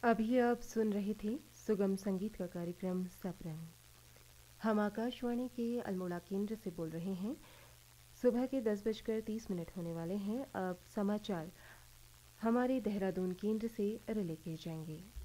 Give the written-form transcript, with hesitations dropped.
अभी आप सुन रहे थे सुगम संगीत का कार्यक्रम सप्रंग। हम आकाशवाणी के अल्मोड़ा केंद्र से बोल रहे हैं। सुबह के 10:30 होने वाले हैं। अब समाचार हमारे देहरादून केंद्र से रिले किए जाएंगे।